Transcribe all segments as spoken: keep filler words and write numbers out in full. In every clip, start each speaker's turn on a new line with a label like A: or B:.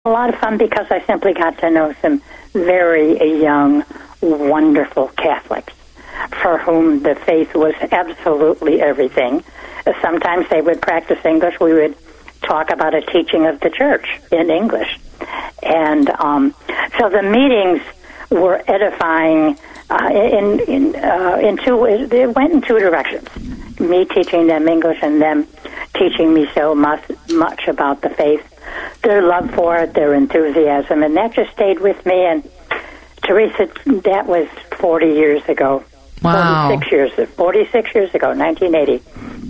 A: A lot of fun because I simply got to know some very young, wonderful Catholics for whom the faith was absolutely everything. Sometimes they would practice English. We would talk about a teaching of the church in English. And um, so the meetings were edifying uh, in, in, uh, in two, it went in two directions. Me teaching them English and them teaching me so much, much about the faith, their love for it, their enthusiasm, and that just stayed with me. And Teresa, that was forty years ago.
B: Wow.
A: forty-six years, forty-six years ago, nineteen eighty.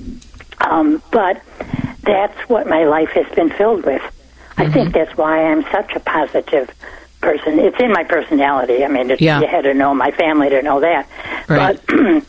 A: Um, but that's what my life has been filled with. Mm-hmm. I think that's why I'm such a positive person. It's in my personality. I mean, it's,
B: yeah.
A: you had to know my family to know that.
B: Right.
A: But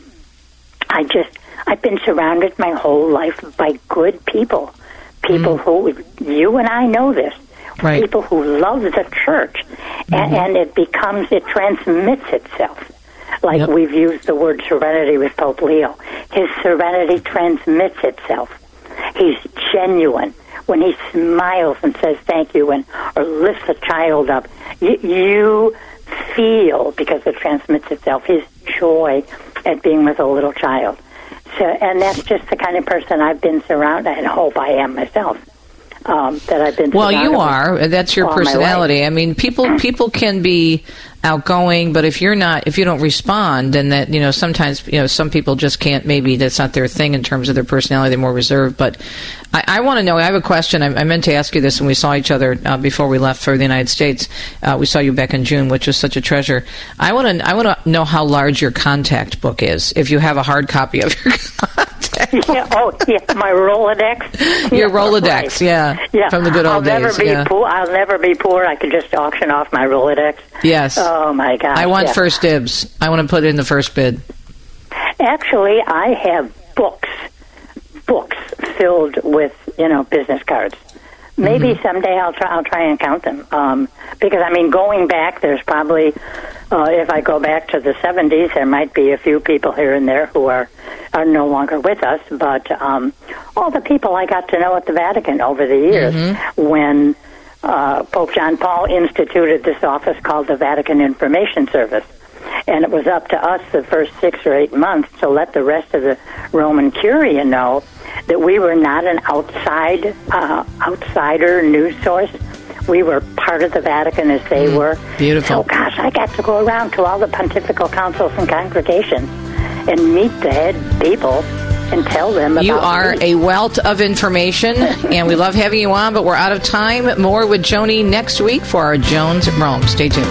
A: I just, I've been surrounded my whole life by good people. People mm-hmm. who, you and I know this,
B: right.
A: people who love the church. Mm-hmm. And, and it becomes, it transmits itself. Like yep. we've used the word serenity with Pope Leo. His serenity transmits itself. He's genuine. When he smiles and says thank you and or lifts a child up, you, you feel, because it transmits itself, his joy at being with a little child. So, and that's just the kind of person I've been surrounded, and hope I am myself. Um, that I've been.
B: Well, you are. That's your personality. I mean, people people can be outgoing, but if you're not, if you don't respond, then that, you know, sometimes, you know, some people just can't. Maybe that's not their thing in terms of their personality. They're more reserved. But I, I want to know. I have a question. I, I meant to ask you this when we saw each other uh, before we left for the United States. Uh, we saw you back in June, which was such a treasure. I want to. I want to know how large your contact book is. If you have a hard copy of your contact book.
A: Yeah. Oh, yeah. My Rolodex.
B: Your
A: yeah,
B: Rolodex.
A: Right.
B: Yeah.
A: Yeah.
B: From the good old
A: I'll never
B: days.
A: Be
B: yeah.
A: poor. I'll never be poor. I could just auction off my Rolodex.
B: Yes.
A: Oh my gosh.
B: I want
A: yeah.
B: first dibs. I want to put it in the first bid.
A: Actually, I have books, books filled with, you know, business cards. Maybe mm-hmm. someday I'll try. I'll try and count them. Um, because I mean, going back, there's probably, uh, if I go back to the seventies, there might be a few people here and there who are are no longer with us. But um, all the people I got to know at the Vatican over the years, mm-hmm. when uh, Pope John Paul instituted this office called the Vatican Information Service. And it was up to us the first six or eight months to let the rest of the Roman Curia know that we were not an outside uh, outsider news source. We were part of the Vatican as they mm, were.
B: Beautiful.
A: So, gosh, I got to go around to all the pontifical councils and congregations and meet the head people and tell them about
B: You are
A: me.
B: a wealth of information, and we love having you on, but we're out of time. More with Joni next week for our Jones at Rome. Stay tuned.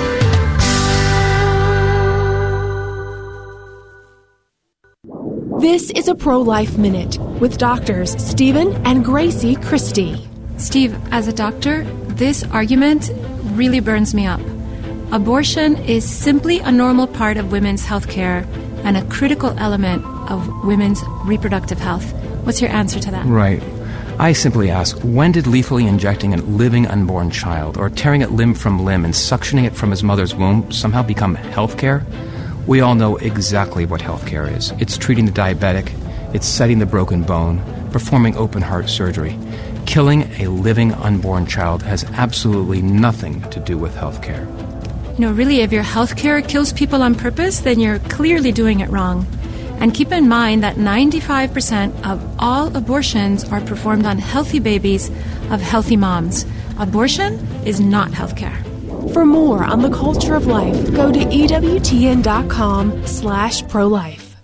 C: This is a Pro-Life Minute with doctors Stephen and Gracie Christie.
D: Steve, as a doctor, this argument really burns me up. Abortion is simply a normal part of women's health care and a critical element of women's reproductive health. What's your answer to that?
E: Right. I simply ask, when did lethally injecting a living unborn child or tearing it limb from limb and suctioning it from his mother's womb somehow become health care? We all know exactly what healthcare is. It's treating the diabetic, it's setting the broken bone, performing open heart surgery. Killing a living unborn child has absolutely nothing to do with healthcare.
D: You know, really, if your healthcare kills people on purpose, then you're clearly doing it wrong. And keep in mind that ninety-five percent of all abortions are performed on healthy babies of healthy moms. Abortion is not healthcare.
C: For more on the culture of life, go to ewtn.com slash pro-life.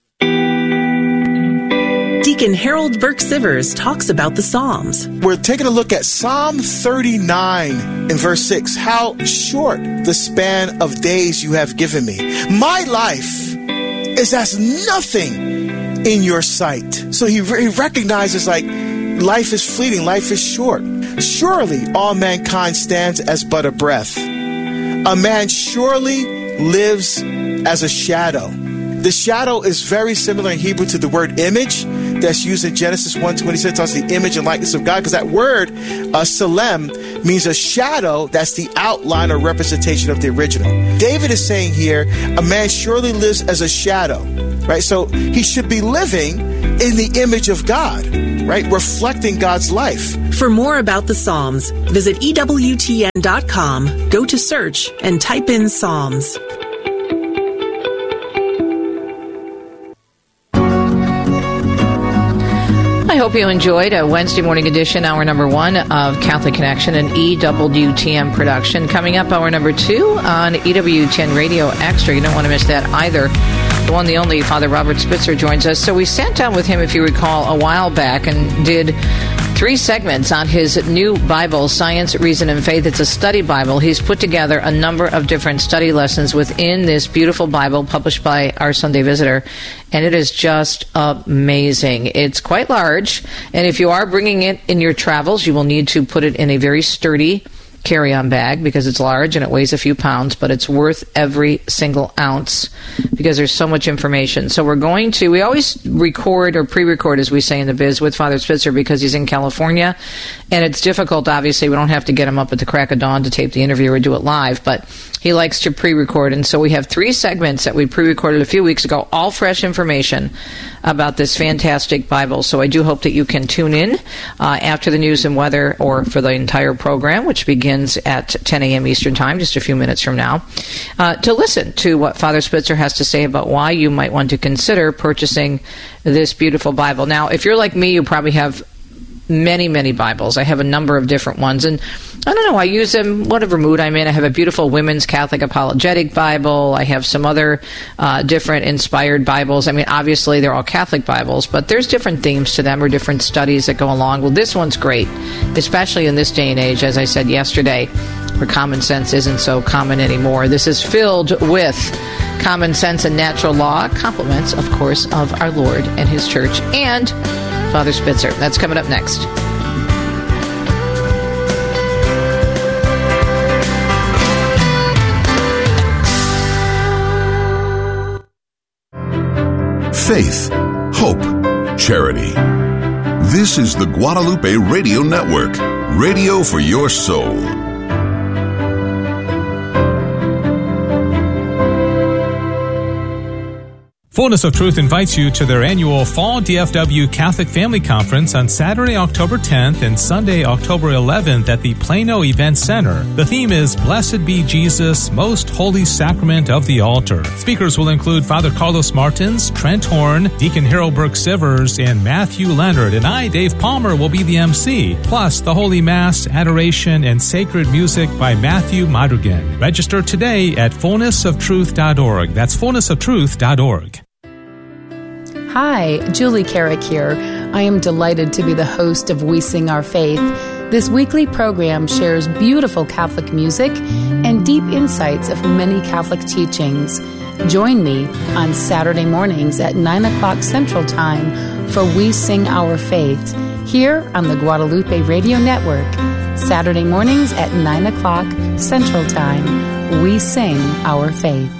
F: Deacon Harold Burke Sivers talks about the Psalms.
G: We're taking a look at Psalm thirty-nine in verse six. How short the span of days you have given me. My life is as nothing in your sight. So he, he recognizes, like, life is fleeting, life is short. Surely all mankind stands as but a breath. A man surely lives as a shadow. The shadow is very similar in Hebrew to the word image that's used in Genesis one twenty-six. It's the image and likeness of God, because that word, uh, Salem, means a shadow that's the outline or representation of the original. David is saying here, a man surely lives as a shadow, right? So he should be living in the image of God, right? Reflecting God's life.
F: For more about the Psalms, visit E W T N dot com, go to search, and type in Psalms.
B: I hope you enjoyed a Wednesday morning edition, hour number one of Catholic Connection, an E W T N production. Coming up, hour number two on E W T N Radio Extra. You don't want to miss that either. The one, the only, Father Robert Spitzer joins us. So we sat down with him, if you recall, a while back and did three segments on his new Bible, Science, Reason, and Faith. It's a study Bible. He's put together a number of different study lessons within this beautiful Bible published by our Sunday Visitor, and it is just amazing. It's quite large, and if you are bringing it in your travels, you will need to put it in a very sturdy carry-on bag because it's large and it weighs a few pounds, but it's worth every single ounce because there's so much information. So we're going to, we always record or pre-record, as we say in the biz, with Father Spitzer because he's in California, and it's difficult, obviously. We don't have to get him up at the crack of dawn to tape the interview or do it live, but he likes to pre-record, and so we have three segments that we pre-recorded a few weeks ago, all fresh information about this fantastic Bible. So I do hope that you can tune in uh, after the news and weather or for the entire program, which begins at ten a.m. Eastern Time, just a few minutes from now, uh, to listen to what Father Spitzer has to say about why you might want to consider purchasing this beautiful Bible. Now, if you're like me, you probably have many, many Bibles. I have a number of different ones, and I don't know, I use them whatever mood I'm in. I have a beautiful Women's Catholic Apologetic Bible. I have some other uh, different inspired Bibles. I mean, obviously, they're all Catholic Bibles, but there's different themes to them or different studies that go along. Well, this one's great, especially in this day and age, as I said yesterday, where common sense isn't so common anymore. This is filled with common sense and natural law, compliments, of course, of our Lord and His Church and Father Spitzer. That's coming up next.
H: Faith, hope, charity. This is the Guadalupe Radio Network, radio for your soul.
I: Fullness of Truth invites you to their annual Fall D F W Catholic Family Conference on Saturday, October tenth and Sunday, October eleventh at the Plano Event Center. The theme is Blessed Be Jesus, Most Holy Sacrament of the Altar. Speakers will include Father Carlos Martins, Trent Horn, Deacon Harold Burke-Sivers, and Matthew Leonard, and I, Dave Palmer, will be the M C. Plus, the Holy Mass, adoration, and sacred music by Matthew Madrigan. Register today at fullness of truth dot org. That's fullness of truth dot org.
J: Hi, Julie Carrick here. I am delighted to be the host of We Sing Our Faith. This weekly program shares beautiful Catholic music and deep insights of many Catholic teachings. Join me on Saturday mornings at nine o'clock Central Time for We Sing Our Faith here on the Guadalupe Radio Network. Saturday mornings at nine o'clock Central Time. We Sing Our Faith.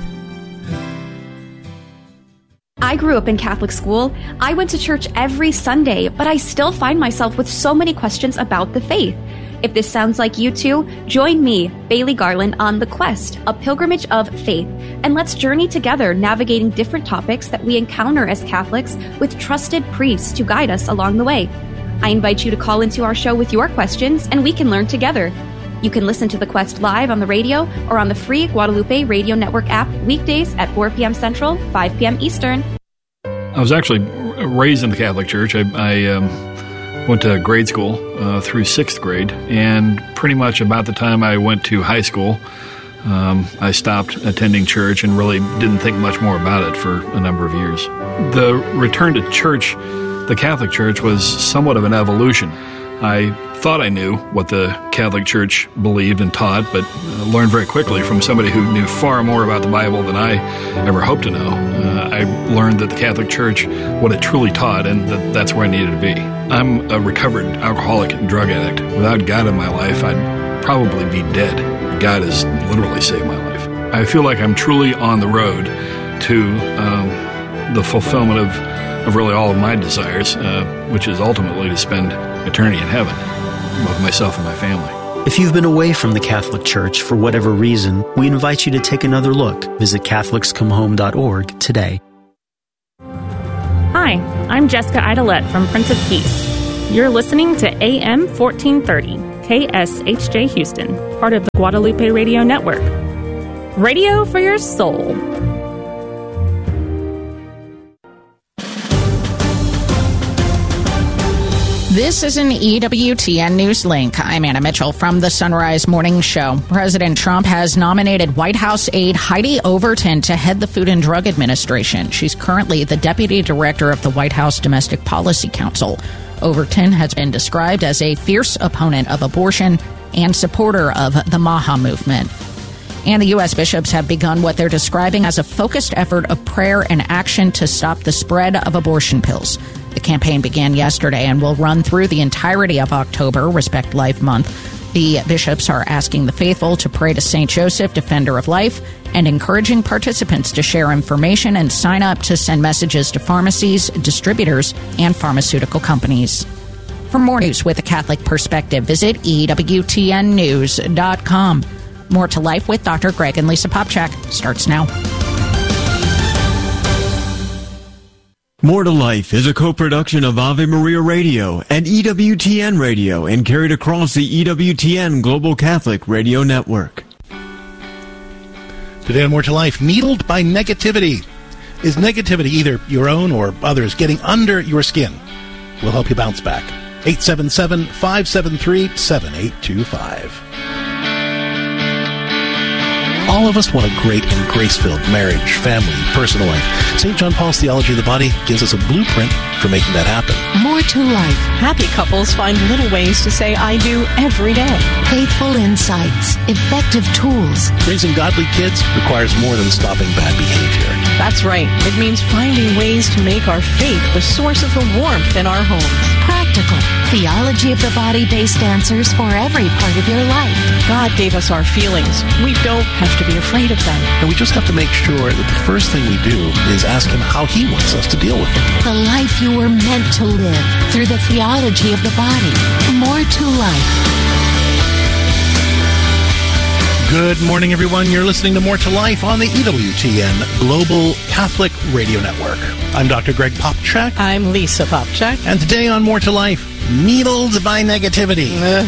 K: I grew up in Catholic school. I went to church every Sunday, but I still find myself with so many questions about the faith. If this sounds like you too, join me, Bailey Garland, on The Quest, a pilgrimage of faith, and let's journey together navigating different topics that we encounter as Catholics with trusted priests to guide us along the way. I invite you to call into our show with your questions, and we can learn together. You can listen to The Quest live on the radio or on the free Guadalupe Radio Network app weekdays at four p.m. Central, five p.m. Eastern.
L: I was actually raised in the Catholic Church. I, I um, went to grade school uh, through sixth grade, and pretty much about the time I went to high school, um, I stopped attending church and really didn't think much more about it for a number of years. The return to church, the Catholic Church, was somewhat of an evolution. I thought I knew what the Catholic Church believed and taught, but uh, learned very quickly from somebody who knew far more about the Bible than I ever hoped to know. Uh, I learned that the Catholic Church, what it truly taught, and that that's where I needed to be. I'm a recovered alcoholic and drug addict. Without God in my life, I'd probably be dead. God has literally saved my life. I feel like I'm truly on the road to um, the fulfillment of, of really all of my desires, uh, which is ultimately to spend eternity in heaven with myself and my family.
M: If you've been away from the Catholic Church for whatever reason, we invite you to take another look. Visit Catholics Come Home dot org today.
N: Hi, I'm Jessica Idolette from Prince of Peace. You're listening to A M fourteen thirty, K S H J Houston, part of the Guadalupe Radio Network. Radio for your soul.
O: This is an E W T N News Link. I'm Anna Mitchell from the Sunrise Morning Show. President Trump has nominated White House aide Heidi Overton to head the Food and Drug Administration. She's currently the deputy director of the White House Domestic Policy Council. Overton has been described as a fierce opponent of abortion and supporter of the MAHA movement. And the U S bishops have begun what they're describing as a focused effort of prayer and action to stop the spread of abortion pills. The campaign began yesterday and will run through the entirety of October, Respect Life Month. The bishops are asking the faithful to pray to Saint Joseph, Defender of Life, and encouraging participants to share information and sign up to send messages to pharmacies, distributors, and pharmaceutical companies. For more news with a Catholic perspective, visit E W T N news dot com. More to Life with Doctor Greg and Lisa Popchak starts now.
P: More to Life is a co-production of Ave Maria Radio and E W T N Radio and carried across the E W T N Global Catholic Radio Network.
Q: Today on More to Life, needled by negativity. Is negativity, either your own or others, getting under your skin? We'll help you bounce back. eight seven seven, five seven three, seven eight two five. All of us want a great and grace-filled marriage, family, personal life. Saint John Paul's Theology of the Body gives us a blueprint for making that happen.
R: More to life. Happy couples find little ways to say I do every day. Faithful insights. Effective tools.
Q: Raising godly kids requires more than stopping bad behavior.
R: That's right. It means finding ways to make our faith the source of the warmth in our homes.
S: Practical. Theology of the Body-based answers for every part of your life.
R: God gave us our feelings. We don't have to be afraid of them.
Q: And we just have to make sure that the first thing we do is ask Him how He wants us to deal with them.
S: The life you were meant to live through the theology of the body. More to life.
Q: Good morning, everyone. You're listening to More to Life on the E W T N Global Catholic Radio Network. I'm Doctor Greg Popchak.
R: I'm Lisa Popchak.
Q: And today on More to Life, needled by negativity.
R: Uh,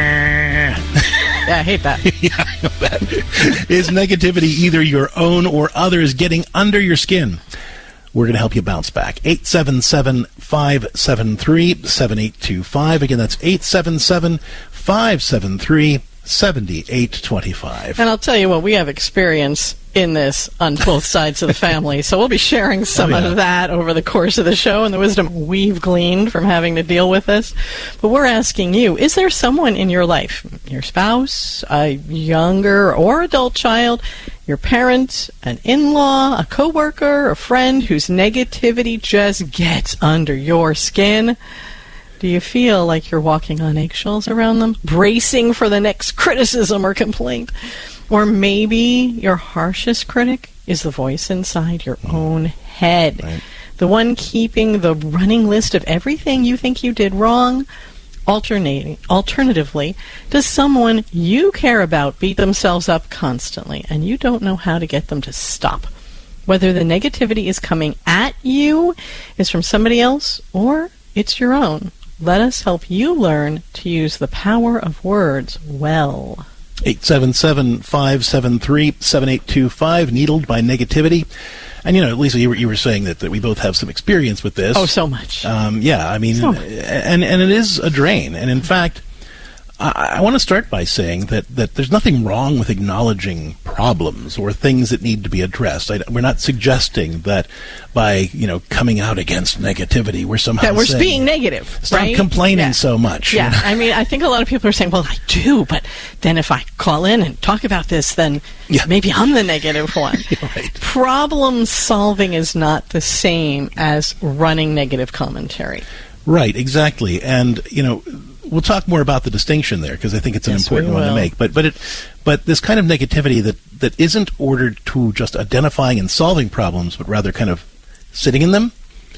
R: yeah, I hate that.
Q: Yeah, I know that. Is negativity either your own or others getting under your skin? We're going to help you bounce back. eight seven seven, five seven three, seven eight two five. Again, that's eight seven seven, five seven three, seven eight two five.
R: And I'll tell you what, we have experience in this on both sides of the family, so we'll be sharing some oh, yeah. of that over the course of the show and the wisdom we've gleaned from having to deal with this. But we're asking you, is there someone in your life, your spouse, a younger or adult child, your parent, an in-law, a coworker, a friend whose negativity just gets under your skin? Do you feel like you're walking on eggshells around them, bracing for the next criticism or complaint? Or maybe your harshest critic is the voice inside your own head, right. The one keeping the running list of everything you think you did wrong. Alternating, alternatively, does someone you care about beat themselves up constantly, and you don't know how to get them to stop? Whether the negativity is coming at you, is from somebody else, or it's your own. Let us help you learn to use the power of words well.
Q: eight seven seven, five seven three, seven eight two five, needled by negativity. And, you know, Lisa, you were, you were saying that, that we both have some experience with this.
R: Oh, so much.
Q: Um, yeah, I mean,
R: so
Q: and, and it is a drain. And, in fact, I, I want to start by saying that, that there's nothing wrong with acknowledging problems or things that need to be addressed. I, we're not suggesting that by, you know, coming out against negativity, we're somehow
R: that we're
Q: saying,
R: being negative.
Q: Stop
R: right?
Q: complaining
R: yeah.
Q: so much.
R: Yeah,
Q: you know?
R: I mean, I think a lot of people are saying, well, I do, but then if I call in and talk about this, then
Q: yeah.
R: maybe I'm the negative one.
Q: Right.
R: Problem solving is not the same as running negative commentary.
Q: Right, exactly. And, you know, we'll talk more about the distinction there because I think it's an
R: yes,
Q: important one to make. But but it but this kind of negativity that, that isn't ordered to just identifying and solving problems, but rather kind of sitting in them,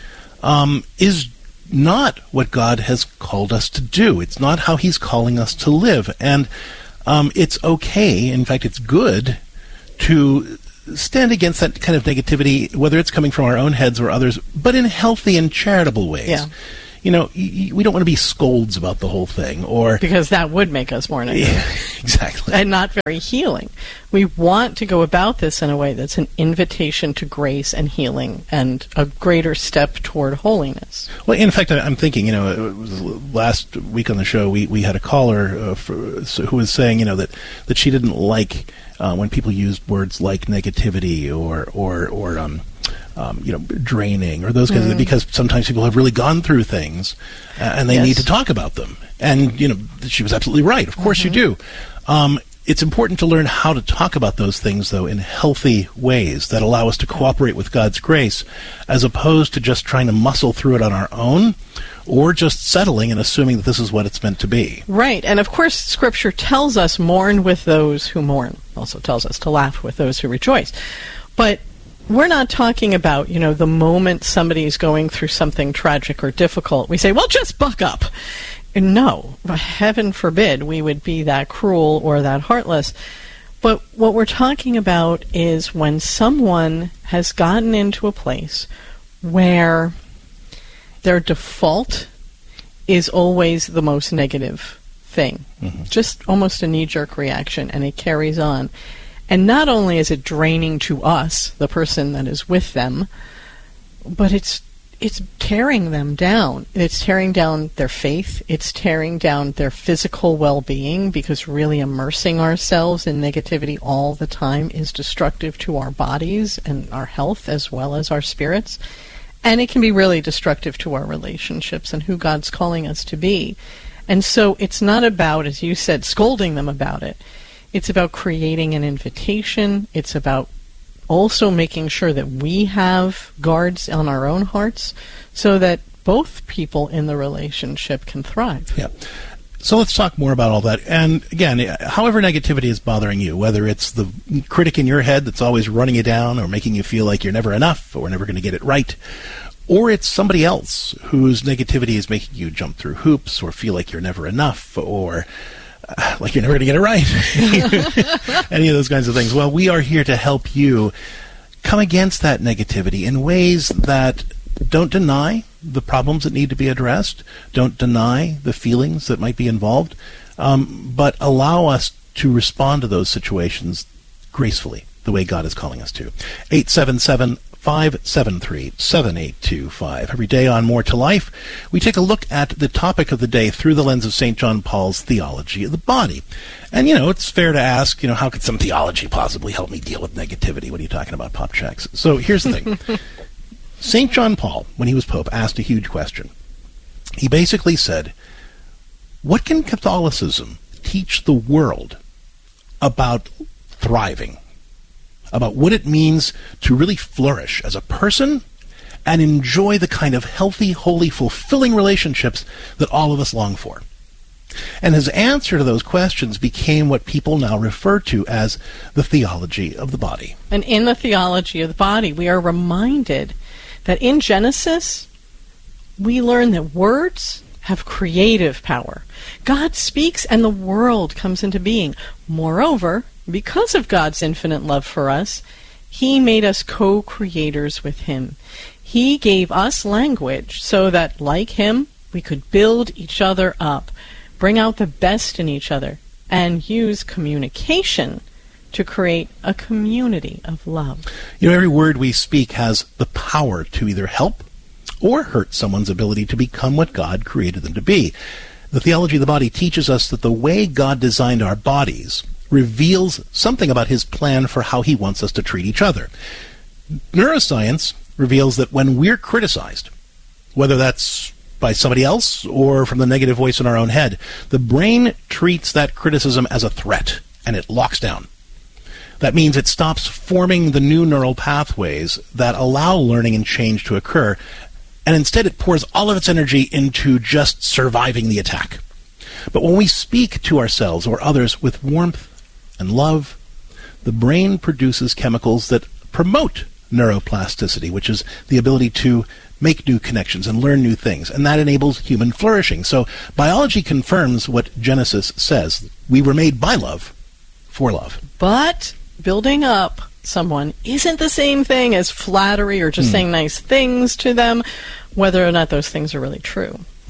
Q: um, is not what God has called us to do. It's not how He's calling us to live. And um, it's okay, in fact, it's good to stand against that kind of negativity, whether it's coming from our own heads or others, but in healthy and charitable ways.
R: Yeah.
Q: you know, y- y- we don't want to be scolds about the whole thing, or
R: because that would make us more negative.
Q: Yeah, exactly.
R: And not very healing. We want to go about this in a way that's an invitation to grace and healing and a greater step toward holiness.
Q: Well, in fact, I, I'm thinking, you know, it was last week on the show, we, we had a caller uh, for, so, who was saying, you know, that, that she didn't like uh, when people used words like negativity or, or, or um, um, you know, draining or those kinds mm. of things, because sometimes people have really gone through things uh, and they yes. need to talk about them. And, you know, she was absolutely right. Of course mm-hmm. you do. Um, It's important to learn how to talk about those things, though, in healthy ways that allow us to cooperate with God's grace, as opposed to just trying to muscle through it on our own, or just settling and assuming that this is what it's meant to be.
R: Right. And, of course, Scripture tells us, mourn with those who mourn. Also tells us to laugh with those who rejoice. But we're not talking about, you know, the moment somebody's going through something tragic or difficult, we say, well, just buck up. No, heaven forbid we would be that cruel or that heartless. But what we're talking about is when someone has gotten into a place where their default is always the most negative thing. Mm-hmm. Just almost a knee-jerk reaction, and it carries on. And not only is it draining to us, the person that is with them, but it's It's tearing them down. It's tearing down their faith. It's tearing down their physical well-being, because really immersing ourselves in negativity all the time is destructive to our bodies and our health as well as our spirits. And it can be really destructive to our relationships and who God's calling us to be. And so it's not about, as you said, scolding them about it. It's about creating an invitation. It's about also making sure that we have guards on our own hearts so that both people in the relationship can thrive.
Q: Yeah. So let's talk more about all that. And again, however negativity is bothering you, whether it's the critic in your head that's always running you down or making you feel like you're never enough or never going to get it right, or it's somebody else whose negativity is making you jump through hoops or feel like you're never enough or Uh, like you're never going to get it right. Any of those kinds of things. Well, we are here to help you come against that negativity in ways that don't deny the problems that need to be addressed, don't deny the feelings that might be involved, um, but allow us to respond to those situations gracefully, the way God is calling us to. eight seven seven, five seven three, seven eight two five. Every day on More to Life, we take a look at the topic of the day through the lens of Saint John Paul's theology of the body. And, you know, it's fair to ask, you know, how could some theology possibly help me deal with negativity? What are you talking about, Pop Checks? So here's the thing. Saint John Paul, when he was Pope, asked a huge question. He basically said, what can Catholicism teach the world about thriving? About what it means to really flourish as a person and enjoy the kind of healthy, holy, fulfilling relationships that all of us long for. And his answer to those questions became what people now refer to as the theology of the body.
R: And in the theology of the body, we are reminded that in Genesis, we learn that words have creative power. God speaks and the world comes into being. Moreover, because of God's infinite love for us, He made us co-creators with Him. He gave us language so that, like Him, we could build each other up, bring out the best in each other, and use communication to create a community of love.
Q: You know, every word we speak has the power to either help or hurt someone's ability to become what God created them to be. The theology of the body teaches us that the way God designed our bodies reveals something about His plan for how He wants us to treat each other. Neuroscience reveals that when we're criticized, whether that's by somebody else or from the negative voice in our own head, the brain treats that criticism as a threat, and it locks down. That means it stops forming the new neural pathways that allow learning and change to occur, and instead it pours all of its energy into just surviving the attack. But when we speak to ourselves or others with warmth and love, the brain produces chemicals that promote neuroplasticity, which is the ability to make new connections and learn new things, and that enables human flourishing. So biology confirms what Genesis says. We were made by love, for love.
R: But building up someone isn't the same thing as flattery or just mm. saying nice things to them, whether or not those things are really true.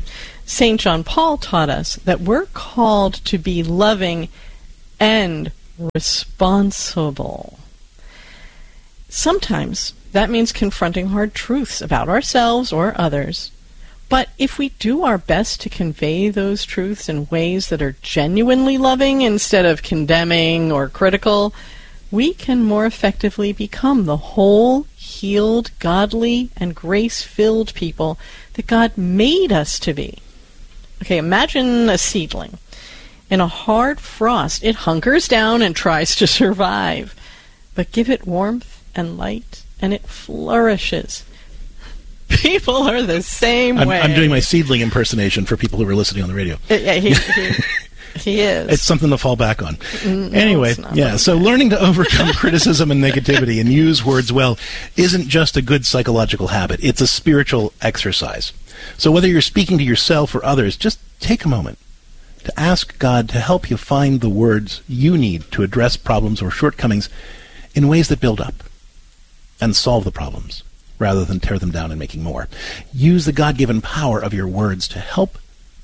R: Saint John Paul taught us that we're called to be loving and responsible. Sometimes that means confronting hard truths about ourselves or others. But if we do our best to convey those truths in ways that are genuinely loving instead of condemning or critical, we can more effectively become the whole, healed, godly, and grace-filled people that God made us to be. Okay, imagine a seedling. In a hard frost, it hunkers down and tries to survive. But give it warmth and light, and it flourishes. People are the same
Q: I'm,
R: way.
Q: I'm doing my seedling impersonation for people who are listening on the radio.
R: Uh, yeah, he, he, he is.
Q: It's something to fall back on.
R: No,
Q: anyway,
R: it's not.
Q: yeah, so learning to overcome criticism and negativity and use words well isn't just a good psychological habit. It's a spiritual exercise. So whether you're speaking to yourself or others, just take a moment to ask God to help you find the words you need to address problems or shortcomings in ways that build up and solve the problems, rather than tear them down and making more. Use the God-given power of your words to help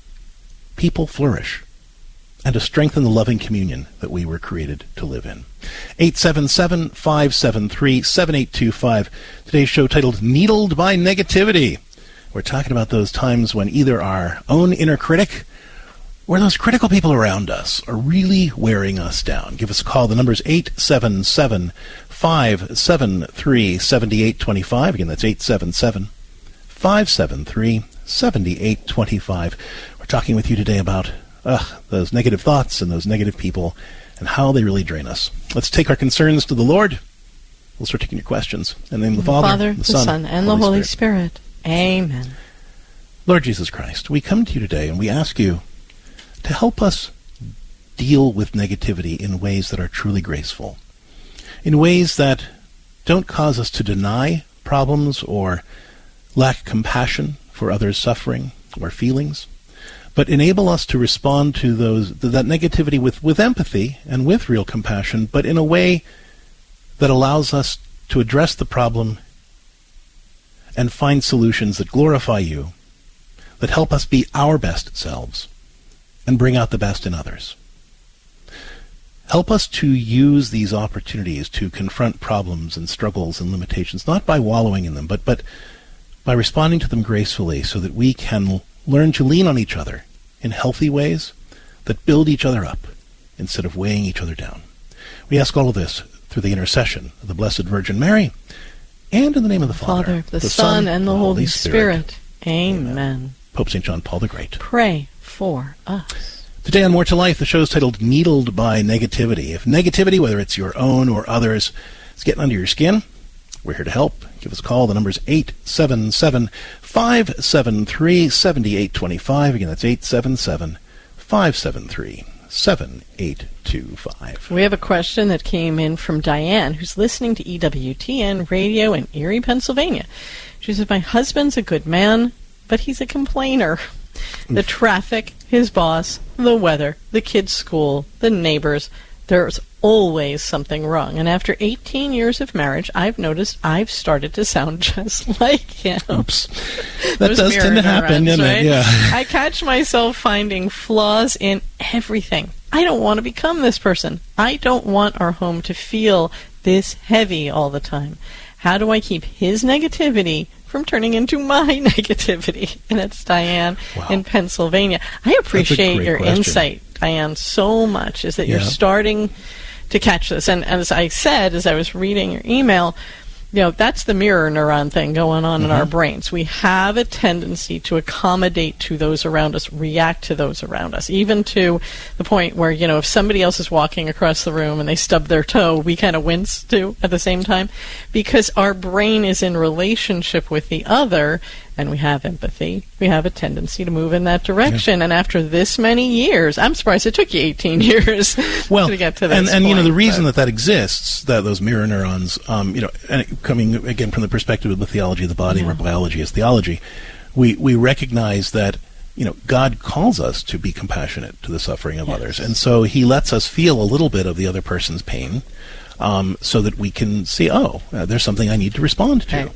Q: people flourish and to strengthen the loving communion that we were created to live in. eight seven seven, five seven three, seven eight two five. Today's show titled Needled by Negativity. We're talking about those times when either our own inner critic or those critical people around us are really wearing us down. Give us a call. The number is eight seven seven, five seven three, seven eight two five. Again, that's eight seven seven, five seven three, seven eight two five. We're talking with you today about uh, those negative thoughts and those negative people and how they really drain us. Let's take our concerns to the Lord. We'll start taking your questions. In the name of the Father,
R: Father,
Q: the,
R: the
Q: Son,
R: Son, and the Holy, Holy Spirit. Spirit. Amen.
Q: Lord Jesus Christ, we come to you today and we ask you to help us deal with negativity in ways that are truly graceful, in ways that don't cause us to deny problems or lack compassion for others' suffering or feelings, but enable us to respond to those that negativity with, with empathy and with real compassion, but in a way that allows us to address the problem and find solutions that glorify you, that help us be our best selves and bring out the best in others. Help us to use these opportunities to confront problems and struggles and limitations, not by wallowing in them, but, but by responding to them gracefully so that we can learn to lean on each other in healthy ways that build each other up instead of weighing each other down. We ask all of this through the intercession of the Blessed Virgin Mary and in the name of the Father,
R: Father the,
Q: the
R: Son,
Q: Son,
R: and the Holy Spirit.
Q: Spirit.
R: Amen.
Q: Amen. Pope Saint John Paul the Great.
R: Pray for us.
Q: Today on More to Life, the show is titled Needled by Negativity. If negativity, whether it's your own or others, is getting under your skin, we're here to help. Give us a call. The number is eight seven seven, five seven three, seven eight two five. Again, that's eight seven seven, five seven three, seven eight two five.
R: We have a question that came in from Diane, who's listening to E W T N radio in Erie, Pennsylvania. She says, my husband's a good man, but he's a complainer. The traffic, his boss, the weather, the kids' school, the neighbors, there's always something wrong. And after eighteen years of marriage, I've noticed I've started to sound just like him.
Q: Oops. That does tend to happen, doesn't it? Yeah.
R: I catch myself finding flaws in everything. I don't want to become this person. I don't want our home to feel this heavy all the time. How do I keep his negativity from turning into my negativity? And it's Diane wow. in Pennsylvania. I appreciate your question. Insight, Diane, so much, is that yeah. you're starting to catch this. And as I said, as I was reading your email, you know, that's the mirror neuron thing going on mm-hmm. in our brains. We have a tendency to accommodate to those around us, react to those around us, even to the point where, you know, if somebody else is walking across the room and they stub their toe, we kind of wince too at the same time, because our brain is in relationship with the other, and we have empathy. We have a tendency to move in that direction. Yeah. And after this many years, I'm surprised it took you eighteen years
Q: well,
R: to get to this
Q: and, and
R: point,
Q: you know, the reason
R: but.
Q: that that exists, that those mirror neurons, um, you know, and coming again from the perspective of the theology of the body, yeah. where biology is theology, we, we recognize that, you know, God calls us to be compassionate to the suffering of yes. others. And so he lets us feel a little bit of the other person's pain, um, so that we can see, oh, uh, there's something I need to respond to.
R: Right.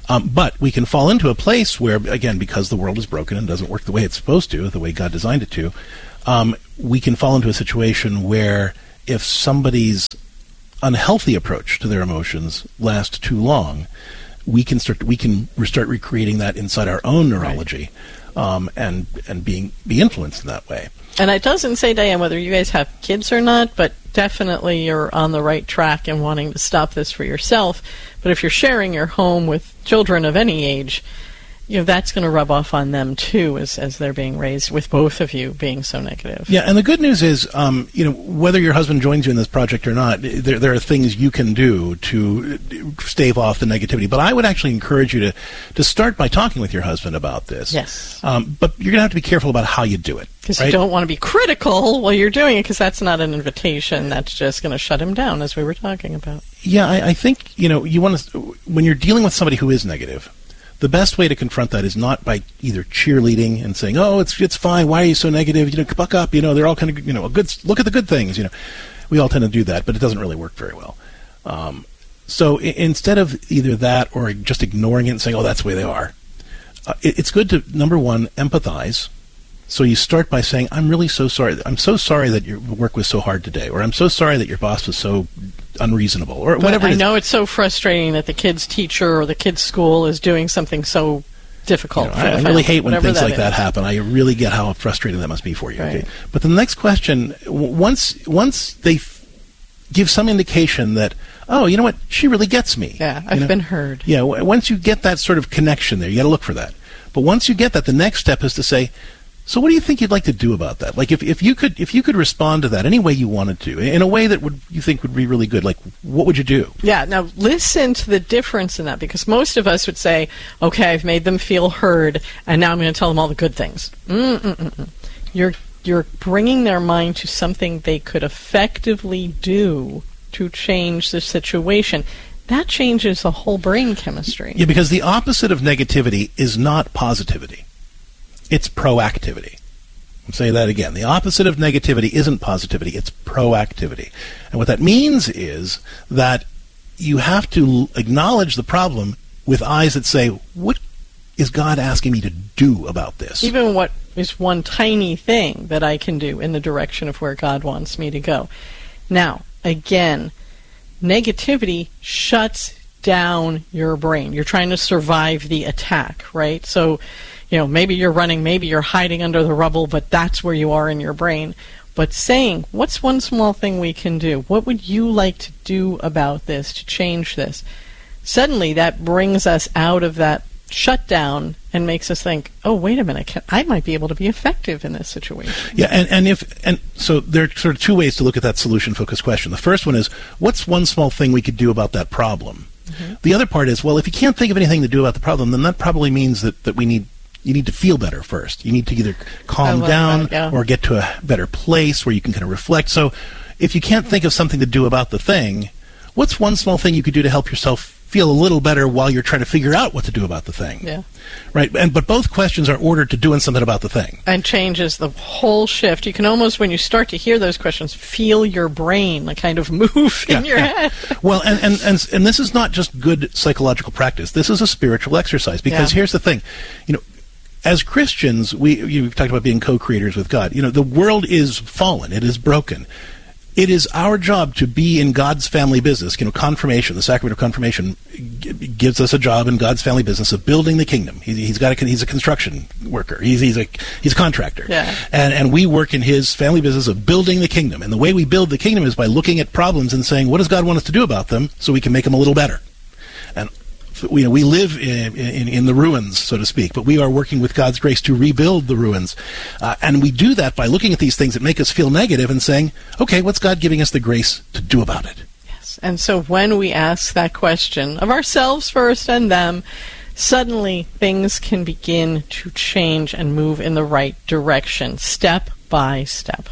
Q: Um, but we can fall into a place where, again, because the world is broken and doesn't work the way it's supposed to, the way God designed it to, um, we can fall into a situation where if somebody's unhealthy approach to their emotions lasts too long, we can start we can start recreating that inside our own neurology, right. um, and and being be influenced in that way.
R: And it doesn't say, Diane, whether you guys have kids or not, but definitely you're on the right track in wanting to stop this for yourself. But if you're sharing your home with children of any age, you know, that's going to rub off on them too, as as they're being raised, with both of you being so negative.
Q: Yeah, and the good news is, um, you know, whether your husband joins you in this project or not, there there are things you can do to stave off the negativity. But I would actually encourage you to to start by talking with your husband about this.
R: Yes.
Q: Um, but you're going to have to be careful about how you do it.
R: Because
Q: right?
R: you don't want to be critical while you're doing it, because that's not an invitation. That's just going to shut him down, as we were talking about.
Q: Yeah, I, I think, you know, you want to, when you're dealing with somebody who is negative, the best way to confront that is not by either cheerleading and saying, "Oh, it's it's fine. Why are you so negative? You know, buck up. You know, they're all kind of, you know, good. Look at the good things." You know, we all tend to do that, but it doesn't really work very well. Um, so I- instead of either that or just ignoring it and saying, "Oh, that's the way they are," uh, it, it's good to, number one, empathize. So you start by saying, "I'm really so sorry. I'm so sorry that your work was so hard today," or "I'm so sorry that your boss was so unreasonable," or
R: but
Q: whatever.
R: I
Q: it is.
R: know it's so frustrating that the kid's teacher or the kid's school is doing something so difficult.
Q: You know,
R: for
Q: I,
R: the
Q: I
R: family,
Q: really hate when
R: whatever
Q: things
R: that
Q: like that
R: is.
Q: happen. I really get how frustrating that must be for you.
R: Right.
Q: Okay? But the next question, w- once once they f- give some indication that, oh, you know what, she really gets me.
R: Yeah,
Q: you
R: I've
Q: know?
R: been heard.
Q: Yeah, w- once you get that sort of connection there, you got to look for that. But once you get that, the next step is to say, so what do you think you'd like to do about that? Like if, if you could if you could respond to that any way you wanted to, in a way that would you think would be really good, like what would you do?
R: Yeah, now listen to the difference in that, because most of us would say, okay, I've made them feel heard, and now I'm going to tell them all the good things. Mm-mm-mm. You're, you're bringing their mind to something they could effectively do to change the situation. That changes the whole brain chemistry.
Q: Yeah, because the opposite of negativity is not positivity. It's proactivity. I'll say that again. The opposite of negativity isn't positivity, it's proactivity. And what that means is that you have to acknowledge the problem with eyes that say, what is God asking me to do about this?
R: Even what is one tiny thing that I can do in the direction of where God wants me to go. Now, again, negativity shuts down your brain. You're trying to survive the attack, right? So, you know, maybe you're running, maybe you're hiding under the rubble, but that's where you are in your brain. But saying, what's one small thing we can do? What would you like to do about this, to change this? Suddenly that brings us out of that shutdown and makes us think, oh, wait a minute, can, I might be able to be effective in this situation.
Q: Yeah, and, and if and so there are sort of two ways to look at that solution-focused question. The first one is, what's one small thing we could do about that problem? Mm-hmm. The other part is, well, if you can't think of anything to do about the problem, then that probably means that, that we need you need to feel better first. You need to either calm down
R: that, yeah.
Q: or get to a better place where you can kind of reflect. So if you can't think of something to do about the thing, what's one small thing you could do to help yourself feel a little better while you're trying to figure out what to do about the thing?
R: Yeah.
Q: Right. And but both questions are ordered to doing something about the thing.
R: And changes the whole shift. You can almost, when you start to hear those questions, feel your brain like kind of move in
Q: Yeah,
R: your
Q: yeah.
R: head.
Q: Well, and, and, and, and this is not just good psychological practice. This is a spiritual exercise, because
R: Yeah.
Q: here's the thing. You know, as Christians, we you've talked about being co-creators with God. You know, the world is fallen. It is broken. It is our job to be in God's family business. You know, confirmation, the sacrament of confirmation, g- gives us a job in God's family business of building the kingdom. He, he's got a, he's a construction worker. He's he's a he's a contractor.
R: Yeah.
Q: And and we work in His family business of building the kingdom. And the way we build the kingdom is by looking at problems and saying, what does God want us to do about them, so we can make them a little better. And you know, we live in, in, in the ruins, so to speak, but we are working with God's grace to rebuild the ruins. Uh, and we do that by looking at these things that make us feel negative and saying, okay, what's God giving us the grace to do about it?
R: Yes. And so when we ask that question of ourselves first and them, suddenly things can begin to change and move in the right direction, step by step.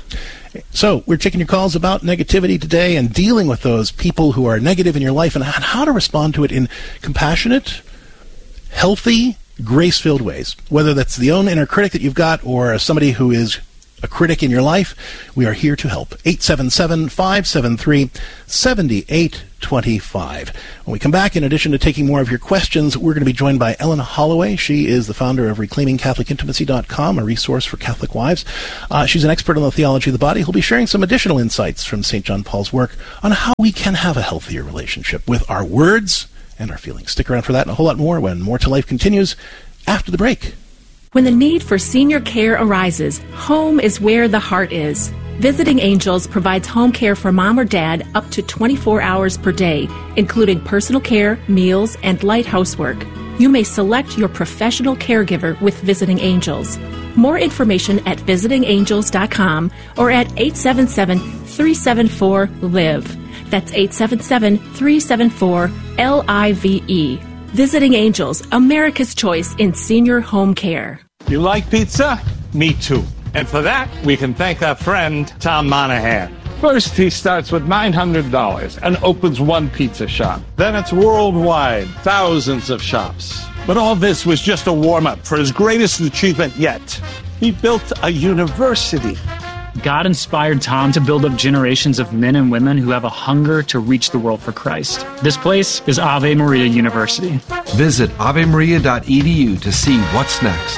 Q: So we're taking your calls about negativity today and dealing with those people who are negative in your life and how to respond to it in compassionate, healthy, grace-filled ways, whether that's the own inner critic that you've got or somebody who is a critic in your life, we are here to help. eight seven seven, five seven three, seven eight two five. When we come back, in addition to taking more of your questions, we're going to be joined by Ellen Holloway. She is the founder of Reclaiming Catholic Intimacy dot com, a resource for Catholic wives. Uh, she's an expert on the theology of the body who'll be sharing some additional insights from Saint John Paul's work on how we can have a healthier relationship with our words and our feelings. Stick around for that and a whole lot more when More to Life continues after the break.
C: When the need for senior care arises, home is where the heart is. Visiting Angels provides home care for mom or dad up to twenty-four hours per day, including personal care, meals, and light housework. You may select your professional caregiver with Visiting Angels. More information at visiting angels dot com or at eight seven seven, three seven four, L I V E. That's eight seven seven, three seven four, L I V E. Visiting Angels, America's choice in senior home care.
T: You like pizza? Me too. And for that, we can thank our friend, Tom Monahan. First, he starts with nine hundred dollars and opens one pizza shop. Then it's worldwide, thousands of shops. But all this was just a warm-up for his greatest achievement yet. He built a university.
U: God inspired Tom to build up generations of men and women who have a hunger to reach the world for Christ. This place is Ave Maria University.
V: Visit ave maria dot e d u to see what's next.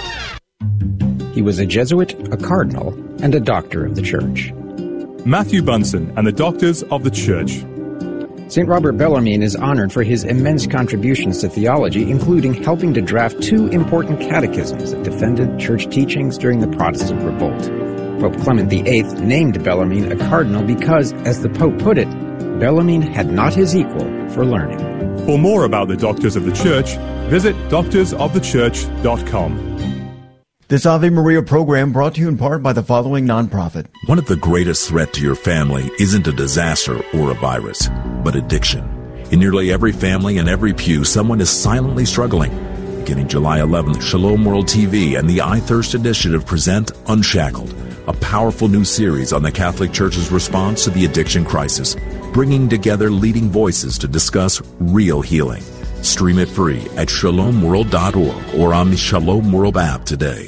W: He was a Jesuit, a cardinal, and a doctor of the Church.
I: Matthew Bunson and the Doctors of the Church.
W: Saint Robert Bellarmine is honored for his immense contributions to theology, including helping to draft two important catechisms that defended church teachings during the Protestant Revolt. Pope Clement the Eighth named Bellarmine a cardinal because, as the Pope put it, Bellarmine had not his equal for learning.
I: For more about the Doctors of the Church, visit doctors of the church dot com.
P: This Ave Maria program brought to you in part by the following nonprofit.
X: One of the greatest threats to your family isn't a disaster or a virus, but addiction. In nearly every family and every pew, someone is silently struggling. Beginning July eleventh, Shalom World T V and the I Thirst Initiative present Unshackled, a powerful new series on the Catholic Church's response to the addiction crisis, bringing together leading voices to discuss real healing. Stream it free at shalom world dot org or on the Shalom World app today.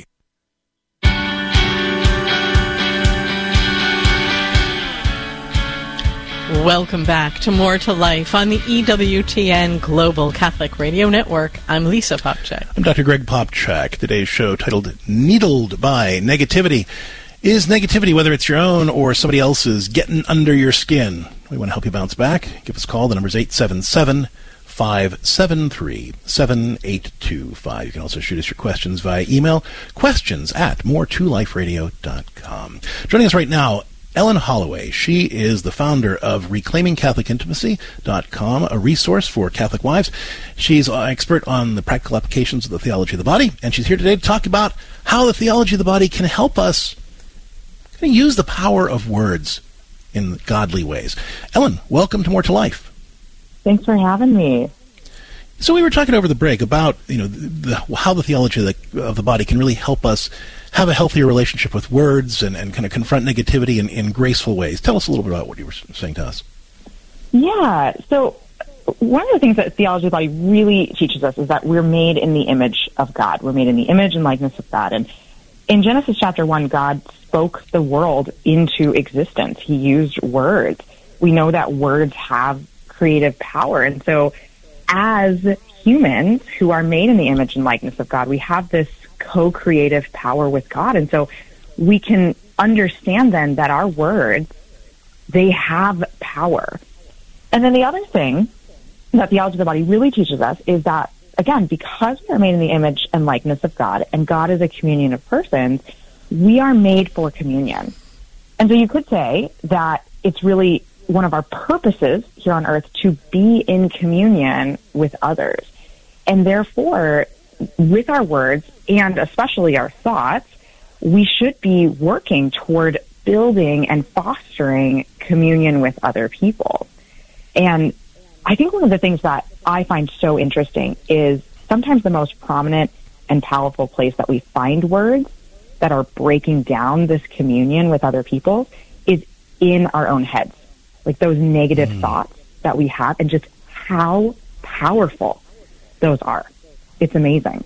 R: Welcome back to More to Life on the E W T N Global Catholic Radio Network. I'm Lisa Popchak.
Q: I'm Doctor Greg Popchak. Today's show, titled Needled by Negativity. Is negativity, whether it's your own or somebody else's, getting under your skin? We want to help you bounce back. Give us a call. The number is eight seven seven, five seven three, seven eight two five. You can also shoot us your questions via email, questions at more to life radio dot com. Joining us right now, Ellen Holloway. She is the founder of Reclaiming Catholic Intimacy dot com, a resource for Catholic wives. She's an expert on the practical applications of the theology of the body, and she's here today to talk about how the theology of the body can help us kind of use the power of words in godly ways. Ellen, welcome to More to Life.
Y: Thanks for having me.
Q: So we were talking over the break about, you know, the, how the theology of the, of the body can really help us have a healthier relationship with words and, and kind of confront negativity in, in graceful ways. Tell us a little bit about what you were saying to us.
Y: Yeah, so one of the things that theology of the body really teaches us is that we're made in the image of God. We're made in the image and likeness of God. And in Genesis chapter one, God spoke the world into existence. He used words. We know that words have creative power. And so as humans who are made in the image and likeness of God, we have this co-creative power with God. And so we can understand then that our words, they have power. And then the other thing that theology of the body really teaches us is that, again, because we are made in the image and likeness of God, and God is a communion of persons, we are made for communion. And so you could say that it's really one of our purposes here on earth to be in communion with others. And therefore, with our words, and especially our thoughts, we should be working toward building and fostering communion with other people. And I think one of the things that I find so interesting is sometimes the most prominent and powerful place that we find words that are breaking down this communion with other people is in our own heads. Like those negative mm. thoughts that we have, and just how powerful those are. It's amazing.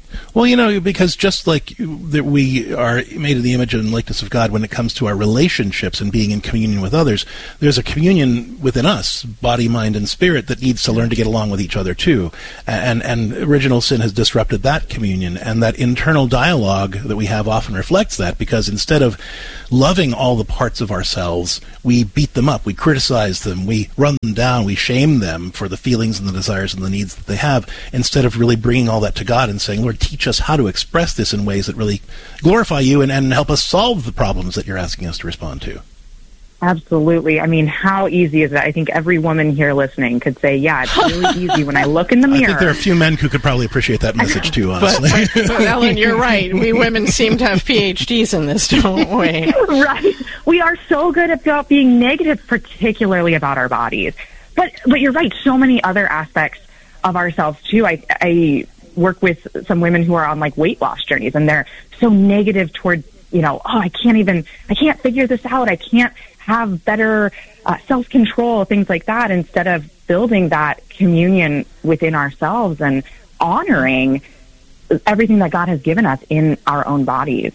Q: Well, you know, because just like you, that we are made in the image and likeness of God when it comes to our relationships and being in communion with others, there's a communion within us, body, mind, and spirit, that needs to learn to get along with each other too. And and original sin has disrupted that communion, and that internal dialogue that we have often reflects that, because instead of loving all the parts of ourselves, we beat them up, we criticize them, we run them down, we shame them for the feelings and the desires and the needs that they have, instead of really bringing all that to God and saying, Lord, teach us how to express this in ways that really glorify you and, and help us solve the problems that you're asking us to respond to.
Y: Absolutely. I mean, how easy is that? I think every woman here listening could say, yeah, it's really easy when I look in the mirror.
Q: I think there are a few men who could probably appreciate that message too, honestly.
R: But, but Ellen, you're right. We women seem to have P H Ds in this, don't we?
Y: Right. We are so good about being negative, particularly about our bodies. But but you're right, so many other aspects of ourselves too. I I work with some women who are on like weight loss journeys, and they're so negative toward, you know, oh, I can't even, I can't figure this out. I can't have better uh, self-control, things like that, instead of building that communion within ourselves and honoring everything that God has given us in our own bodies.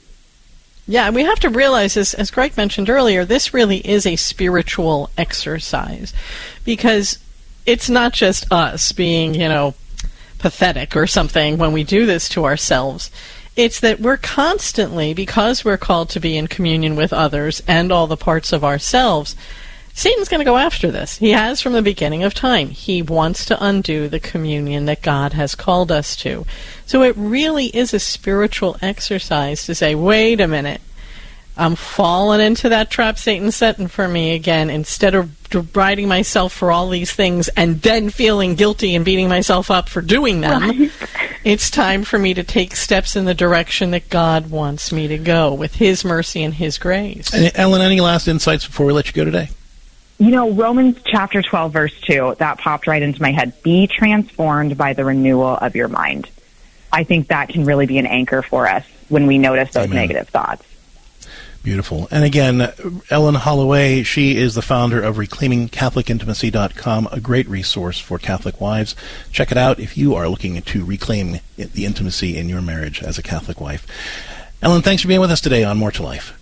R: Yeah, we have to realize, as, as Greg mentioned earlier, this really is a spiritual exercise, because it's not just us being, you know, pathetic or something when we do this to ourselves. It's that we're constantly, because we're called to be in communion with others and all the parts of ourselves, Satan's going to go after this. He has from the beginning of time. He wants to undo the communion that God has called us to. So it really is a spiritual exercise to say, wait a minute, I'm falling into that trap Satan's setting for me again. Instead of deriding myself for all these things and then feeling guilty and beating myself up for doing them, right. It's time for me to take steps in the direction that God wants me to go with His mercy and His grace.
Q: And Ellen, any last insights before we let you go today?
Y: You know, Romans chapter twelve, verse two, that popped right into my head. Be transformed by the renewal of your mind. I think that can really be an anchor for us when we notice those Amen. Negative thoughts.
Q: Beautiful. And again, Ellen Holloway, she is the founder of reclaiming catholic intimacy dot com, a great resource for Catholic wives. Check it out if you are looking to reclaim the intimacy in your marriage as a Catholic wife. Ellen, thanks for being with us today on More to Life.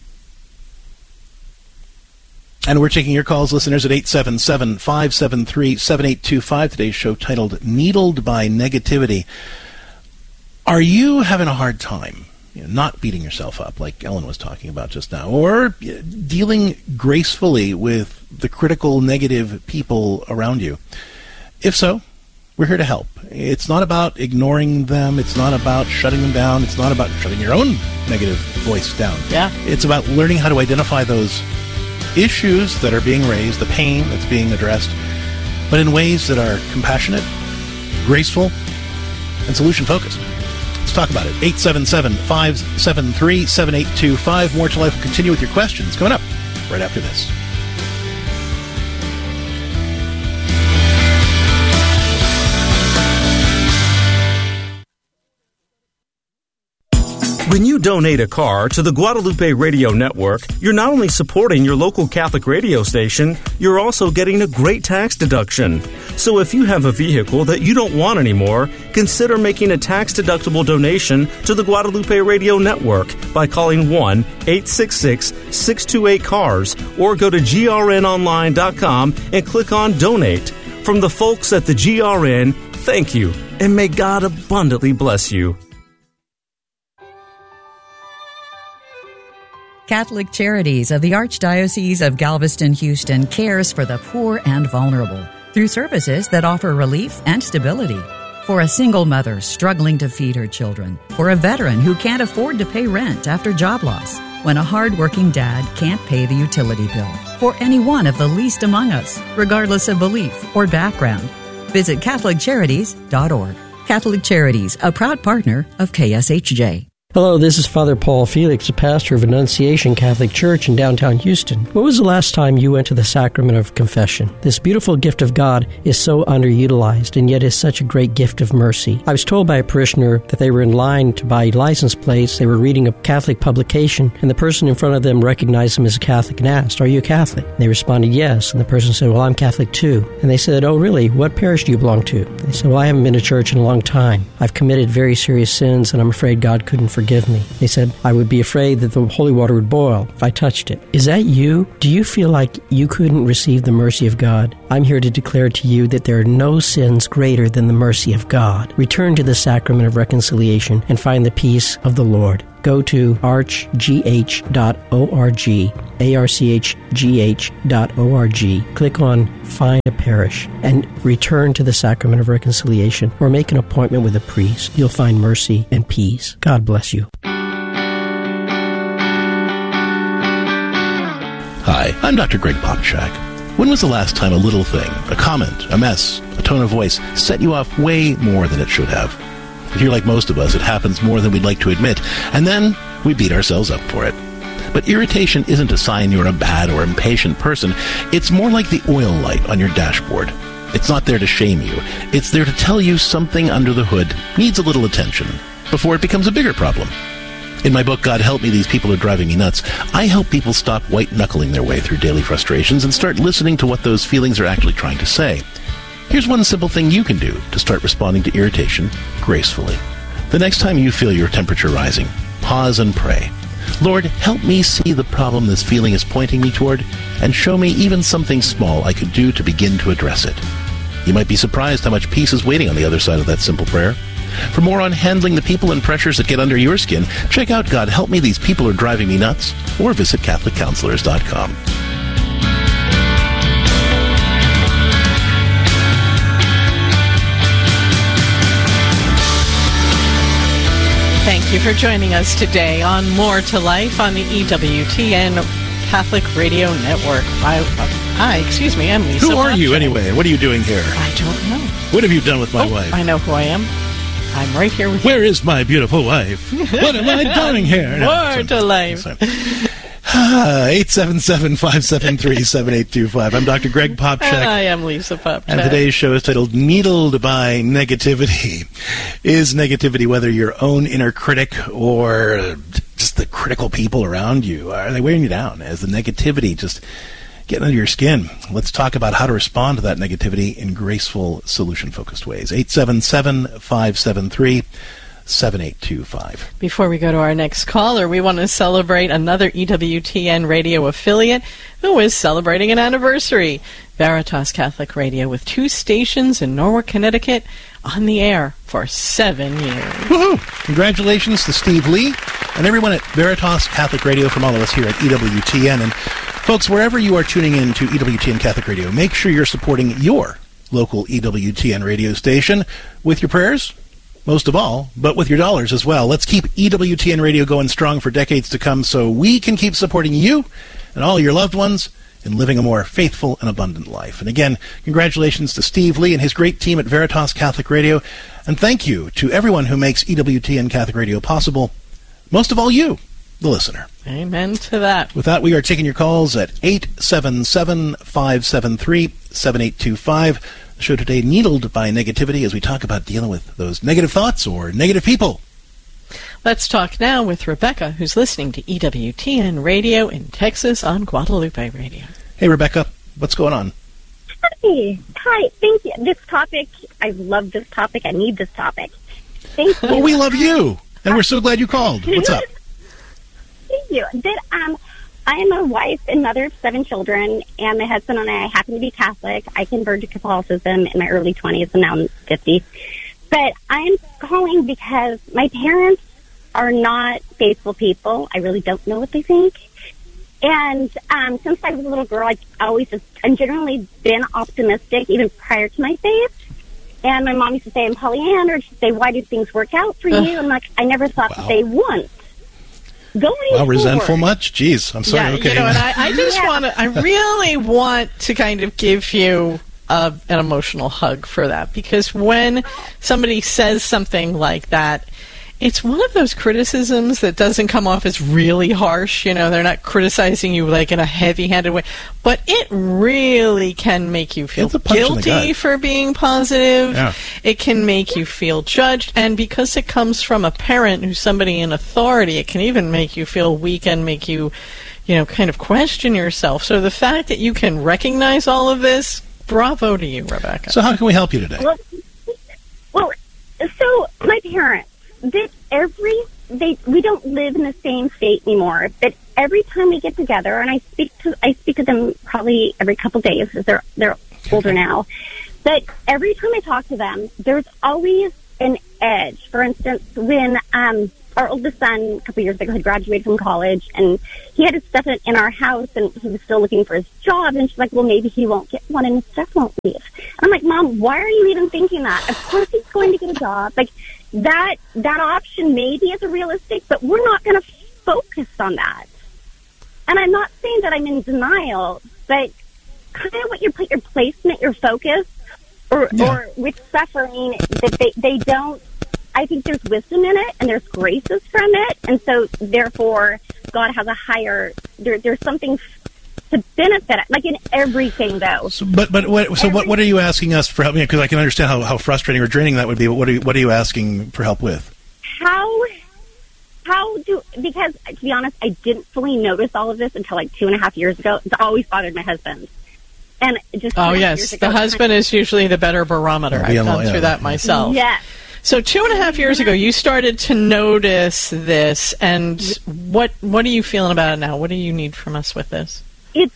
Q: And we're taking your calls, listeners, at eight seven seven, five seven three, seven eight two five. Today's show titled Needled by Negativity. Are you having a hard time? You know, not beating yourself up like Ellen was talking about just now, or dealing gracefully with the critical, negative people around you? If so, we're here to help. It's not about ignoring them. It's not about shutting them down. It's not about shutting your own negative voice down.
R: Yeah.
Q: It's about learning how to identify those issues that are being raised, the pain that's being addressed, but in ways that are compassionate, graceful, and solution-focused. Let's talk about it. eight seven seven, five seven three, seven eight two five. More to Life will continue with your questions coming up right after this.
A: When you donate a car to the Guadalupe Radio Network, you're not only supporting your local Catholic radio station, you're also getting a great tax deduction. So if you have a vehicle that you don't want anymore, consider making a tax-deductible donation to the Guadalupe Radio Network by calling one eight six six, six two eight, C A R S or go to G R N online dot com and click on Donate. From the folks at the G R N, thank you, and may God abundantly bless you.
D: Catholic Charities of the Archdiocese of Galveston-Houston cares for the poor and vulnerable through services that offer relief and stability. For a single mother struggling to feed her children, for a veteran who can't afford to pay rent after job loss, when a hard-working dad can't pay the utility bill, for any one of the least among us, regardless of belief or background. Visit Catholic Charities dot org. Catholic Charities, a proud partner of K S H J.
B: Hello, this is Father Paul Felix, the pastor of Annunciation Catholic Church in downtown Houston. When was the last time you went to the sacrament of confession? This beautiful gift of God is so underutilized and yet is such a great gift of mercy. I was told by a parishioner that they were in line to buy license plates, they were reading a Catholic publication, and the person in front of them recognized them as a Catholic and asked, "Are you a Catholic?" And they responded, "Yes." And the person said, "Well, I'm Catholic too." And they said, "Oh, really? What parish do you belong to?" They said, "Well, I haven't been to church in a long time. I've committed very serious sins and I'm afraid God couldn't forgive Forgive me." They said, "I would be afraid that the holy water would boil if I touched it." Is that you? Do you feel like you couldn't receive the mercy of God? I'm here to declare to you that there are no sins greater than the mercy of God. Return to the sacrament of reconciliation and find the peace of the Lord. Go to arch g h dot org, A R C H G H dot O R G. Click on Find a Parish and return to the sacrament of reconciliation or make an appointment with a priest. You'll find mercy and peace. God bless you.
Q: Hi, I'm Doctor Greg Popchak. When was the last time a little thing, a comment, a mess, a tone of voice set you off way more than it should have? If you're like most of us, it happens more than we'd like to admit, and then we beat ourselves up for it. But irritation isn't a sign you're a bad or impatient person. It's more like the oil light on your dashboard. It's not there to shame you. It's there to tell you something under the hood needs a little attention before it becomes a bigger problem. In my book, God Help Me, These People Are Driving Me Nuts, I help people stop white-knuckling their way through daily frustrations and start listening to what those feelings are actually trying to say. Here's one simple thing you can do to start responding to irritation gracefully. The next time you feel your temperature rising, pause and pray. Lord, help me see the problem this feeling is pointing me toward, and show me even something small I could do to begin to address it. You might be surprised how much peace is waiting on the other side of that simple prayer. For more on handling the people and pressures that get under your skin, check out God Help Me, These People Are Driving Me Nuts, or visit Catholic Counselors dot com.
R: Thank you for joining us today on More to Life on the E W T N Catholic Radio Network. I, uh, hi, excuse me, I'm Lisa.
Q: Who are
R: Popchak.
Q: you anyway? What are you doing here?
R: I don't know.
Q: What have you done with my
R: oh,
Q: wife?
R: I know who I am. I'm right here with
Q: Where
R: you.
Q: is my beautiful wife? What am I doing here? No,
R: More
Q: sorry.
R: to Life.
Q: eight seven seven, five seven three, seven eight two five. I'm Doctor Greg Popchak.
R: And I am Lisa Popchak.
Q: And today's show is titled Needled by Negativity. Is negativity, whether your own inner critic or just the critical people around you, are they wearing you down? Is the negativity just getting under your skin? Let's talk about how to respond to that negativity in graceful, solution-focused ways. eight seven seven, five seven three, seven eight two five.
R: Before we go to our next caller, we want to celebrate another E W T N radio affiliate who is celebrating an anniversary. Veritas Catholic Radio, with two stations in Norwalk, Connecticut, on the air for seven years.
Q: Woohoo! Congratulations to Steve Lee and everyone at Veritas Catholic Radio, from all of us here at E W T N. And folks, wherever you are tuning in to E W T N Catholic Radio, make sure you're supporting your local E W T N radio station with your prayers, most of all, but with your dollars as well. Let's keep E W T N Radio going strong for decades to come so we can keep supporting you and all your loved ones in living a more faithful and abundant life. And again, congratulations to Steve Lee and his great team at Veritas Catholic Radio. And thank you to everyone who makes E W T N Catholic Radio possible, most of all you, the listener.
R: Amen to that.
Q: With that, we are taking your calls at eight seven seven, five seven three, seven eight two five. The show today, Needled by Negativity, as we talk about dealing with those negative thoughts or negative people.
R: Let's talk now with Rebecca, who's listening to E W T N Radio in Texas on Guadalupe Radio.
Q: Hey, Rebecca, what's going on?
E: Hi. Hi. Thank you. This topic, I love this topic. I need this topic. Thank you.
Q: Well, we love you, and we're so glad you called. What's up?
E: Thank you. That, um, I am a wife and mother of seven children, and my husband and I happen to be Catholic. I converted to Catholicism in my early twenties, and now I'm fifty. But I'm calling because my parents are not faithful people. I really don't know what they think. And um, since I was a little girl, I always just, I've generally been optimistic, even prior to my faith. And my mom used to say, I'm Pollyanna, or she'd say, why do things work out for you? I'm like, I never thought
Q: Wow.
E: that they once. Going
Q: Wow, resentful
E: forward.
Q: much? Jeez, I'm sorry.
R: Yeah,
Q: okay.
R: you know, and I, I just
E: Yeah.
R: want to, I really want to kind of give you a, an emotional hug for that, because when somebody says something like that, It's one of those criticisms that doesn't come off as really harsh. You know, they're not criticizing you like in a heavy-handed way, but it really can make you feel guilty for being positive.
Q: Yeah.
R: It can make you feel judged, and because it comes from a parent who's somebody in authority, it can even make you feel weak and make you, you know, kind of question yourself. So the fact that you can recognize all of this, bravo to you, Rebecca.
Q: So how can we help you today?
E: Well, well so my parents, that every they we don't live in the same state anymore. But every time we get together, and I speak to I speak to them probably every couple days because they're they're older now. But every time I talk to them, there's always an edge. For instance, when um, our oldest son a couple years ago had graduated from college, and he had his stuff in, in our house, and he was still looking for his job. And she's like, "Well, maybe he won't get one, and his stuff won't leave." And I'm like, "Mom, why are you even thinking that? Of course he's going to get a job. Like." That that option maybe is a realistic, but we're not going to focus on that. And I'm not saying that I'm in denial, but kind of what you put your placement, your focus, or yeah. or with suffering, that they, they don't. I think there's wisdom in it, and there's graces from it, and so therefore God has a higher. There, there's something to benefit it, like in everything, though.
Q: So, but but what, so what what are you asking us for help? Because I can understand how, how frustrating or draining that would be. But what are you, what are you asking for help with?
E: How how do because to be honest, I didn't fully notice all of this until like two and a half years ago. It's always bothered my husband, and just
R: oh yes, the husband is usually the better barometer.
Q: Yeah,
R: I've gone
Q: yeah.
R: through that myself.
E: Yes.
R: So two and a half years ago, you started to notice this, and what what are you feeling about it now? What do you need from us with this?
E: It's,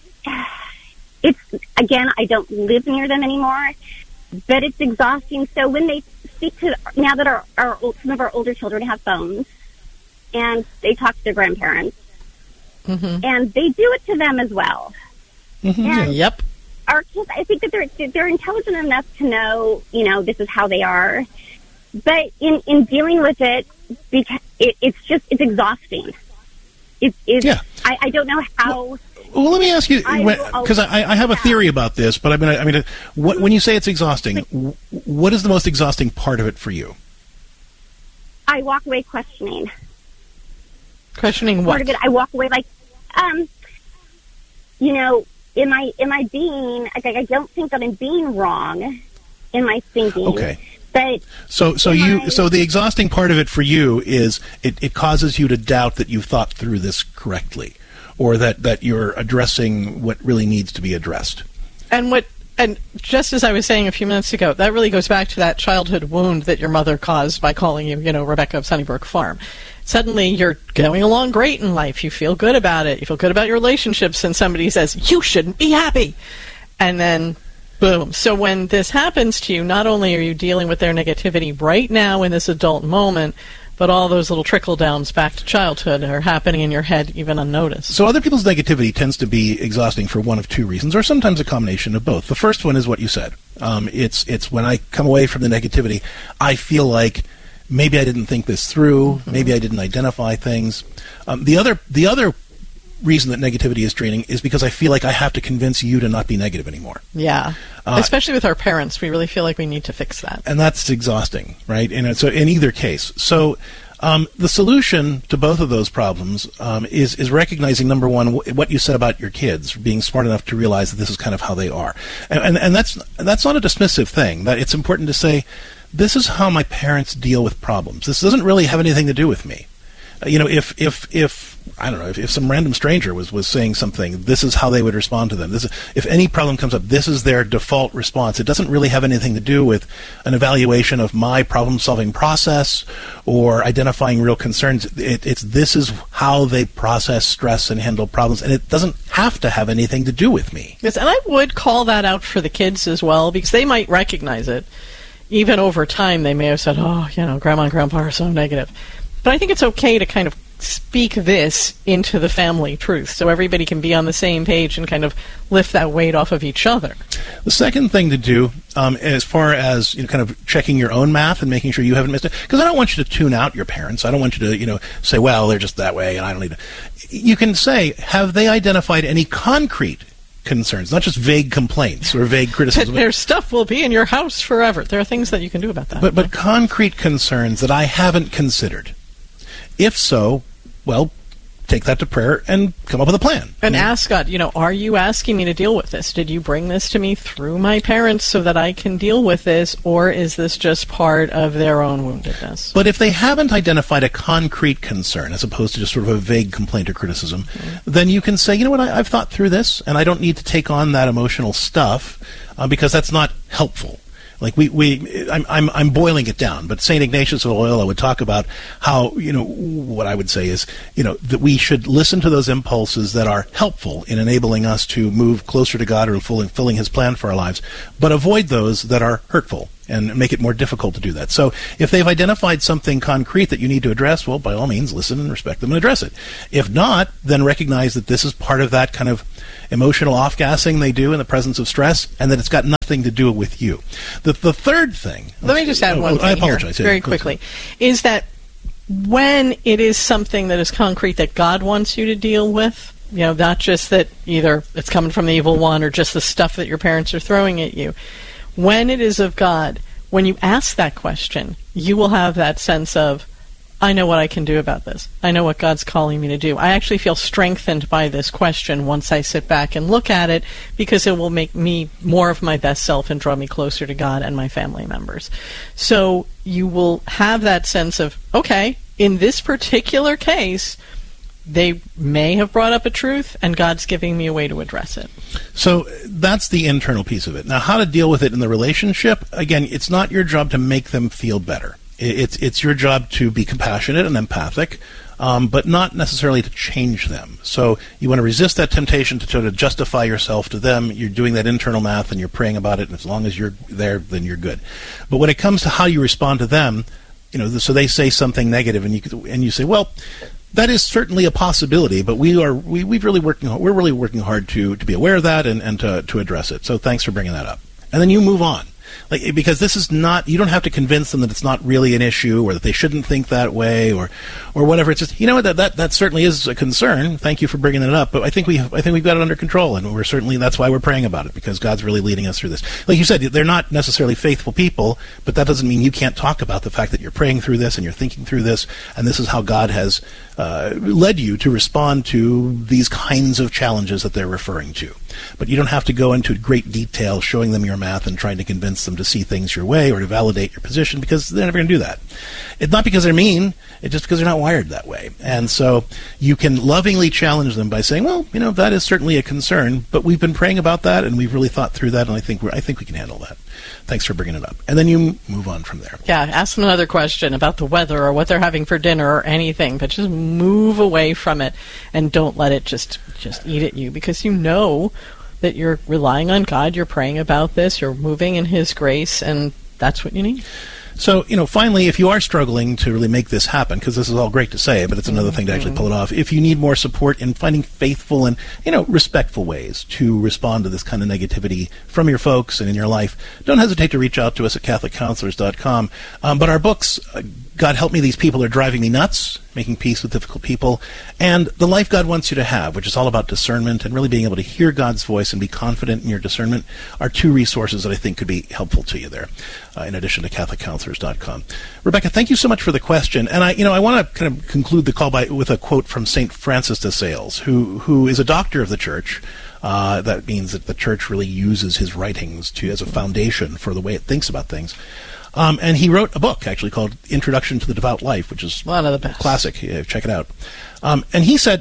E: it's, again, I don't live near them anymore, but it's exhausting. So when they speak to, now that our, our some of our older children have phones, and they talk to their grandparents, mm-hmm. and they do it to them as well.
R: Mm-hmm.
E: And
R: yep.
E: Our kids, I think that they're, they're intelligent enough to know, you know, this is how they are. But in, in dealing with it, because it, it's just, it's exhausting. It, it's,
Q: yeah.
E: I, I don't know how...
Q: Well, Well, let me ask you, because I, I, I have a theory about this, but I mean, I, I mean, what, when you say it's exhausting, what is the most exhausting part of it for you?
E: I walk away questioning.
R: Questioning what?
E: Part of it, I walk away like, um, you know, am I am I being? Like, I don't think that I'm being wrong in my thinking.
Q: Okay.
E: But
Q: so, so you,
E: I,
Q: so the exhausting part of it for you is it, it causes you to doubt that you've thought through this correctly, or that, that you're addressing what really needs to be addressed.
R: And what, and just as I was saying a few minutes ago, that really goes back to that childhood wound that your mother caused by calling you, you know, Rebecca of Sunnybrook Farm. Suddenly you're going along great in life. You feel good about it. You feel good about your relationships, and somebody says, you shouldn't be happy. And then, boom. So when this happens to you, not only are you dealing with their negativity right now in this adult moment, but all those little trickle-downs back to childhood are happening in your head even unnoticed.
Q: So other people's negativity tends to be exhausting for one of two reasons, or sometimes a combination of both. The first one is what you said. Um, it's it's when I come away from the negativity, I feel like maybe I didn't think this through, mm-hmm. maybe I didn't identify things. Um, the other the other reason that negativity is draining is because I feel like I have to convince you to not be negative anymore.
R: Yeah.
Q: Uh,
R: Especially with our parents, we really feel like we need to fix that.
Q: And that's exhausting, right? And so in either case. So um, the solution to both of those problems um, is, is recognizing, number one, w- what you said about your kids, being smart enough to realize that this is kind of how they are. And, and, and that's that's not a dismissive thing. That it's important to say, this is how my parents deal with problems. This doesn't really have anything to do with me. Uh, you know, if, if, if, I don't know, if, if some random stranger was, was saying something, this is how they would respond to them. This is, if any problem comes up, this is their default response. It doesn't really have anything to do with an evaluation of my problem-solving process or identifying real concerns. It, it's this is how they process stress and handle problems, and it doesn't have to have anything to do with me.
R: Yes, and I would call that out for the kids as well, because they might recognize it. Even over time, they may have said, oh, you know, Grandma and Grandpa are so negative. But I think it's okay to kind of speak this into the family truth so everybody can be on the same page and kind of lift that weight off of each other.
Q: The second thing to do, um, as far as you know, kind of checking your own math and making sure you haven't missed it, because I don't want you to tune out your parents. I don't want you to, you know, say, well, they're just that way and I don't need to. You can say, have they identified any concrete concerns, not just vague complaints or vague criticism.
R: Their stuff will be in your house forever. There are things that you can do about that.
Q: But, but concrete concerns that I haven't considered. If so, well, take that to prayer and come up with a plan.
R: And ask God, you know, are you asking me to deal with this? Did you bring this to me through my parents so that I can deal with this, or is this just part of their own woundedness?
Q: But if they haven't identified a concrete concern, as opposed to just sort of a vague complaint or criticism, mm-hmm. then you can say, you know what, I, I've thought through this, and I don't need to take on that emotional stuff uh, because that's not helpful. Like we, we, I'm, I'm, I'm boiling it down, but Saint Ignatius of Loyola would talk about how, you know, what I would say is, you know, that we should listen to those impulses that are helpful in enabling us to move closer to God or fulfilling His plan for our lives, but avoid those that are hurtful and make it more difficult to do that. So if they've identified something concrete that you need to address, well, by all means, listen and respect them and address it. If not, then recognize that this is part of that kind of emotional off-gassing they do in the presence of stress, and that it's got nothing to do with you. The the third thing...
R: Let me just add
Q: oh,
R: one thing
Q: I apologize.
R: here, very quickly, is that when it is something that is concrete that God wants you to deal with, you know, not just that either it's coming from the evil one or just the stuff that your parents are throwing at you, when it is of God, when you ask that question, you will have that sense of, I know what I can do about this. I know what God's calling me to do. I actually feel strengthened by this question once I sit back and look at it, because it will make me more of my best self and draw me closer to God and my family members. So you will have that sense of, okay, in this particular case, they may have brought up a truth, and God's giving me a way to address it.
Q: So that's the internal piece of it. Now, how to deal with it in the relationship, again, it's not your job to make them feel better. It's it's your job to be compassionate and empathic, um, but not necessarily to change them. So you want to resist that temptation to try to justify yourself to them. You're doing that internal math, and you're praying about it, and as long as you're there, then you're good. But when it comes to how you respond to them, you know, so they say something negative, and you and you say, well, that is certainly a possibility, but we are we we've really working we're really working hard to to be aware of that and, and to to address it. So thanks for bringing that up. And then you move on. Like, because this is not, you don't have to convince them that it's not really an issue, or that they shouldn't think that way, or, or whatever. It's just, you know what, that, that, that certainly is a concern. Thank you for bringing it up. But I think we, I think we've got it under control, and we're certainly, that's why we're praying about it, because God's really leading us through this. Like you said, they're not necessarily faithful people, but that doesn't mean you can't talk about the fact that you're praying through this and you're thinking through this, and this is how God has uh, led you to respond to these kinds of challenges that they're referring to. But you don't have to go into great detail showing them your math and trying to convince them to see things your way or to validate your position, because they're never going to do that. It's not because they're mean, it's just because they're not wired that way. And so you can lovingly challenge them by saying, well, you know, that is certainly a concern, but we've been praying about that, and we've really thought through that, and I think we're, I think we can handle that. Thanks for bringing it up. And then you move on from there.
R: Yeah, ask them another question about the weather or what they're having for dinner or anything, but just move away from it and don't let it just, just eat at you, because you know that you're relying on God, you're praying about this, you're moving in His grace, and that's what you need.
Q: So, you know, finally, if you are struggling to really make this happen, because this is all great to say, but it's another thing to actually pull it off, if you need more support in finding faithful and, you know, respectful ways to respond to this kind of negativity from your folks and in your life, don't hesitate to reach out to us at Catholic Counselors dot com. Um, but our books, uh, God Help Me, These People Are Driving Me Nuts, Making Peace with Difficult People, and The Life God Wants You to Have, which is all about discernment and really being able to hear God's voice and be confident in your discernment, are two resources that I think could be helpful to you there, uh, in addition to Catholic Counselors dot com. Rebecca, thank you so much for the question. And I, you know, I want to kind of conclude the call by with a quote from Saint Francis de Sales, who who is a doctor of the Church. Uh, that means that the Church really uses his writings to as a foundation for the way it thinks about things. Um, and he wrote a book, actually, called Introduction to the Devout Life, which is
R: one of the best.
Q: Classic. Yeah, check it out. Um, and he said,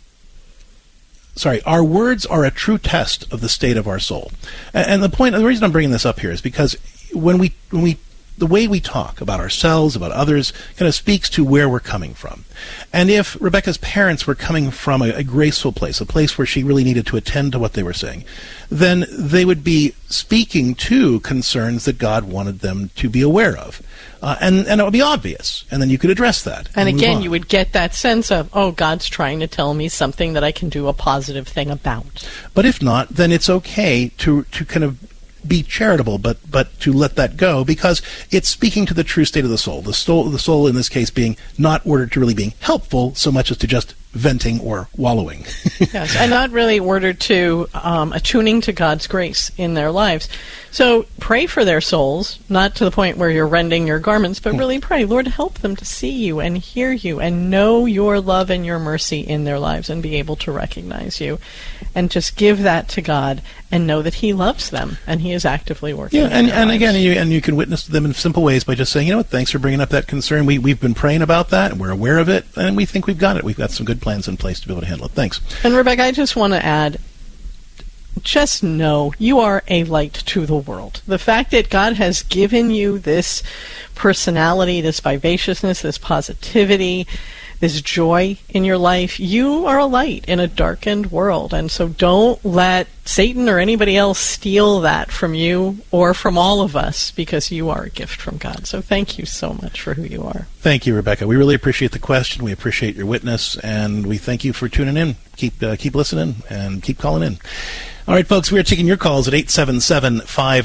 Q: sorry, our words are a true test of the state of our soul. And, and the point, the reason I'm bringing this up here is because when we, when we, the way we talk about ourselves, about others, kind of speaks to where we're coming from. And if Rebecca's parents were coming from a, a graceful place, a place where she really needed to attend to what they were saying, then they would be speaking to concerns that God wanted them to be aware of. Uh, and, and it would be obvious. And then you could address that.
R: And, and again, you would get that sense of, oh, God's trying to tell me something that I can do a positive thing about.
Q: But if not, then it's okay to, to kind of be charitable, but but to let that go, because it's speaking to the true state of the soul. The soul, the soul in this case being not ordered to really being helpful so much as to just venting or wallowing.
R: Yes, and not really ordered to um, attuning to God's grace in their lives. So pray for their souls, not to the point where you're rending your garments, but really pray, Lord, help them to see you and hear you and know your love and your mercy in their lives and be able to recognize you. And just give that to God and know that He loves them and He is actively working.
Q: Yeah,
R: in
Q: and,
R: their
Q: and
R: lives.
Q: again, you, and you can witness to them in simple ways by just saying, you know what, thanks for bringing up that concern. We, we've been praying about that, and we're aware of it, and we think we've got it. We've got some good plans in place to be able to handle it. Thanks.
R: And Rebecca, I just want to add, just know you are a light to the world. The fact that God has given you this personality, this vivaciousness, this positivity, this joy in your life, you are a light in a darkened world. And so don't let Satan or anybody else steal that from you or from all of us, because you are a gift from God. So thank you so much for who you are.
Q: Thank you, Rebecca. We really appreciate the question. We appreciate your witness, and we thank you for tuning in. Keep uh, keep listening and keep calling in. All right, folks, we are taking your calls at eight seven seven, five